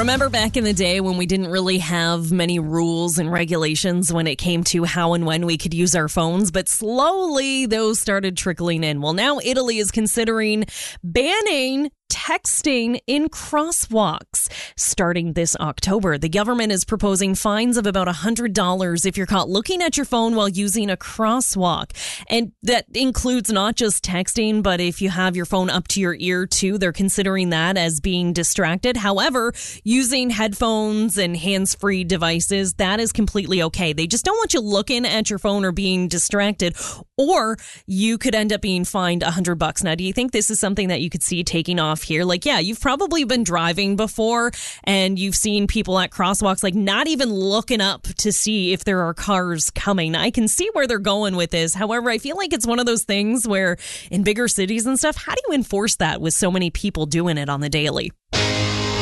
Remember back in the day when we didn't really have many rules and regulations when it came to how and when we could use our phones, but slowly those started trickling in. Well, now Italy is considering banning texting in crosswalks starting this October. The government is proposing fines of about $100 if you're caught looking at your phone while using a crosswalk. And that includes not just texting, but if you have your phone up to your ear too, they're considering that as being distracted. However, using headphones and hands-free devices, that is completely okay. They just don't want you looking at your phone or being distracted, or you could end up being fined $100. Now, do you think this is something that you could see taking off here? Like, yeah, you've probably been driving before and you've seen people at crosswalks, like not even looking up to see if there are cars coming. I can see where they're going with this. However, I feel like it's one of those things where in bigger cities and stuff, how do you enforce that with so many people doing it on the daily?